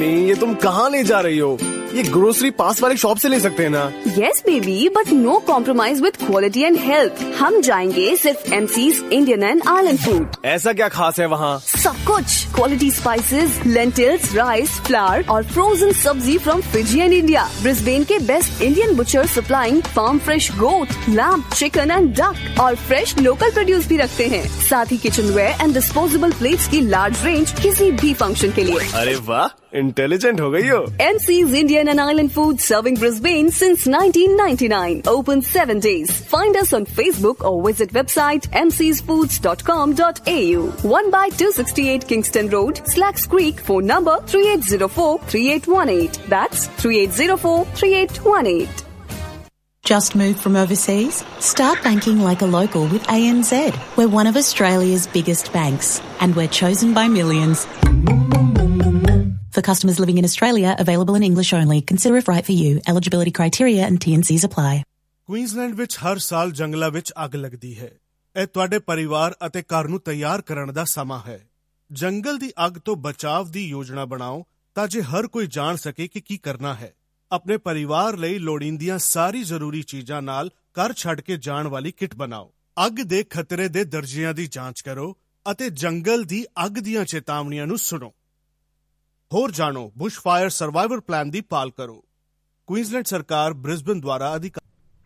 ये तुम कहाँ ले जा रही हो? ये ग्रोसरी पास वाले शॉप से ले सकते हैं ना? Yes baby, but no compromise with quality and health. हम जाएंगे सिर्फ MCs Indian and island food. ऐसा क्या खास है वहाँ? सब कुछ, quality spices, lentils, rice, flower और फ्रोजन सब्जी from Fiji and India. Brisbane के best Indian butcher supplying farm fresh goat, lamb, chicken and duck और फ्रेश लोकल प्रोड्यूस भी रखते हैं। साथ ही किचनवेयर एंड डिस्पोजेबल प्लेट्स की लार्ज रेंज किसी भी फंक्शन के लिए। अरे वाह, इंटेलिजेंट हो गई हो। MC's Indian and Island Food serving Brisbane since 1999. Open 7 days. Find us on Facebook or visit website mcsfoods.com.au. 1/268 Kingston Road, Slacks Creek. Phone number 3804-3818. That's 3804-3818. Just moved from overseas? Start banking like a local with ANZ. We're one of Australia's biggest banks and we're chosen by millions. For customers living in Australia, available in English only. Consider if right for you. Eligibility criteria and T&Cs apply. Queensland ਵਿੱਚ ਹਰ ਸਾਲ ਜੰਗਲਾਂ ਵਿੱਚ ਅੱਗ ਲੱਗਦੀ ਹੈ। ਇਹ ਤੁਹਾਡੇ ਪਰਿਵਾਰ ਅਤੇ ਘਰ ਨੂੰ ਤਿਆਰ ਕਰਨ ਦਾ ਸਮਾਂ ਹੈ। ਜੰਗਲ ਦੀ ਅੱਗ ਤੋਂ ਬਚਾਅ ਦੀ ਯੋਜਨਾ ਬਣਾਓ ਤਾਂ ਜੇ ਹਰ ਕੋਈ ਜਾਣ ਸਕੇ ਕਿ ਕੀ ਕਰਨਾ ਹੈ। ਆਪਣੇ ਪਰਿਵਾਰ ਲਈ ਲੋੜੀਂਦੀਆਂ ਸਾਰੀ ਜ਼ਰੂਰੀ ਚੀਜ਼ਾਂ ਨਾਲ ਘਰ ਛੱਡ ਕੇ ਜਾਣ ਵਾਲੀ ਕਿੱਟ ਬਣਾਓ। ਅੱਗ ਦੇ ਖਤਰੇ ਦੇ ਦਰਜਿਆਂ ਦੀ ਜਾਂਚ ਕਰੋ ਅਤੇ ਜੰਗਲ ਦੀ ਅੱਗ ਦੀਆਂ ਚੇਤਾਵਨੀਆਂ ਨੂੰ ਸੁਣੋ। ਹੋਰ ਜਾਣੋ, बुश फायर सर्वाइवल प्लान ਦੀ ਪਾਲ ਕਰੋ। क्वींसलैंड सरकार ब्रिस्बेन द्वारा अधिकार।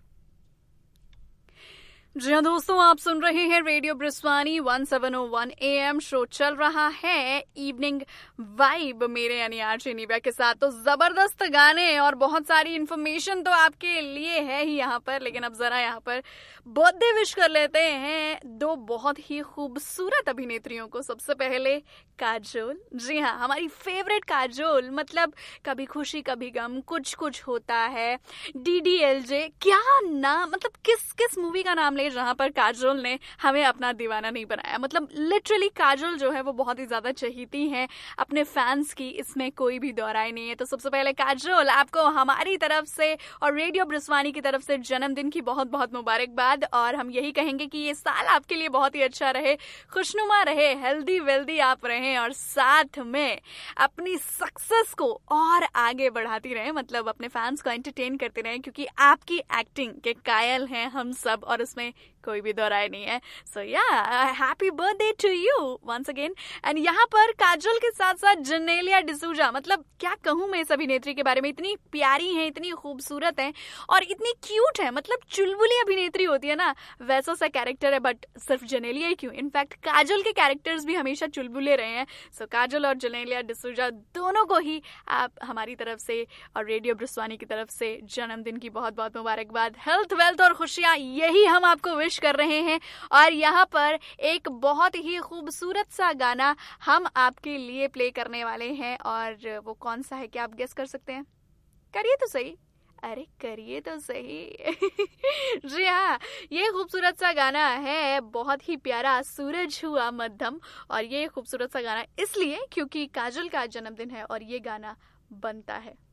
जी हाँ दोस्तों, आप सुन रहे हैं रेडियो ब्रिस्वानी 1701 AM। शो चल रहा है इवनिंग वाइब मेरे यानी आरजे निव्या के साथ। तो जबरदस्त गाने और बहुत सारी इन्फॉर्मेशन तो आपके लिए है ही यहाँ पर, लेकिन अब जरा यहाँ पर बर्थडे विश कर लेते हैं दो बहुत ही खूबसूरत अभिनेत्रियों को। सबसे पहले काजोल। जी हाँ, हमारी फेवरेट काजोल। मतलब कभी खुशी कभी गम, कुछ कुछ होता है, DDLJ, क्या नाम, मतलब किस किस मूवी का नाम ले जहां पर काजोल ने हमें अपना दीवाना नहीं बनाया। मतलब लिटरली काजोल जो है वो बहुत ही ज्यादा चहीती हैं अपने फैंस की, इसमें कोई भी दोहराई नहीं है। तो सबसे पहले काजोल, आपको हमारी तरफ से और रेडियो ब्रिस्वानी की तरफ से जन्मदिन की बहुत बहुत मुबारकबाद। और हम यही कहेंगे कि ये साल आपके लिए बहुत ही अच्छा रहे, खुशनुमा रहे, हेल्दी वेल्दी आप रहें और साथ में अपनी सक्सेस को और आगे बढ़ाती रहें। मतलब अपने फैंस को एंटरटेन करते रहें, क्योंकि आपकी एक्टिंग के कायल हैं हम सब और उसमें कोई भी दोहराई नहीं है। सो या happy birthday to you once again. And यहाँ पर काजोल के साथ साथ जेनेलिया डिसूजा, मतलब क्या कहूँ मैं इस अभिनेत्री के बारे में, इतनी प्यारी है, इतनी खूबसूरत है और इतनी क्यूट है। मतलब चुलबुली अभिनेत्री होती है ना, वैसा सा कैरेक्टर है। बट सिर्फ जेनेलिया ही क्यों, इनफैक्ट काजोल के कैरेक्टर्स भी हमेशा चुलबुले रहे हैं। सो काजोल और जेनेलिया डिसूजा दोनों को ही आप हमारी तरफ से और रेडियो ब्रिस्वानी की तरफ से जन्मदिन की बहुत बहुत मुबारकबाद। हेल्थ वेल्थ और खुशियाँ, यही हम आपको विश कर रहे हैं। और यहाँ पर एक बहुत ही खूबसूरत सा गाना हम आपके लिए प्ले करने वाले हैं, और वो कौन सा है क्या आप गेस कर सकते हैं? करिए तो सही, अरे करिए तो सही। जी हाँ, ये खूबसूरत सा गाना है, बहुत ही प्यारा, सूरज हुआ मध्यम। और ये खूबसूरत सा गाना इसलिए क्योंकि काजोल का जन्मदिन है और ये गाना बनता है।